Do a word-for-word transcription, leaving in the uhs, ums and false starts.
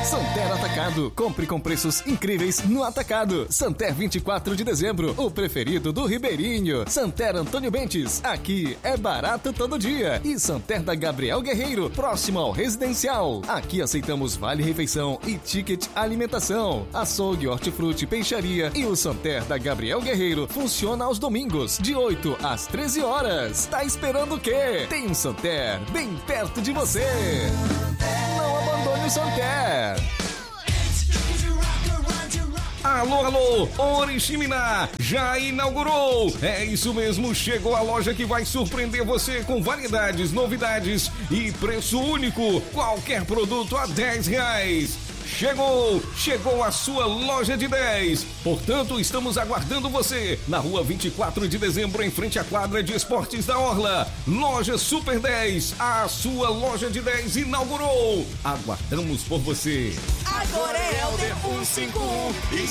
Santer Atacado. Compre com preços incríveis no Atacado. Santer vinte e quatro de dezembro, o preferido do Ribeirinho. Santer Antônio Bentes, aqui é barato todo dia. E Santer da Gabriel Guerreiro, próximo ao Residencial. Aqui aceitamos vale-refeição e ticket alimentação. Açougue, hortifruti, peixaria e o Santer da Gabriel Guerreiro funciona aos domingos, de oito às treze horas. Tá esperando o quê? Tem um Santer bem perto de você. Não abandone o Santer. Alô, alô, Oriximiná já inaugurou. É isso mesmo, chegou a loja que vai surpreender você com variedades, novidades e preço único. Qualquer produto a dez reais. Chegou, chegou a sua loja de dez. Portanto, estamos aguardando você na rua vinte e quatro de dezembro, em frente à quadra de esportes da Orla. Loja Super dez, a sua loja de dez inaugurou. Aguardamos por você. Agora é Helder cento e cinquenta e um.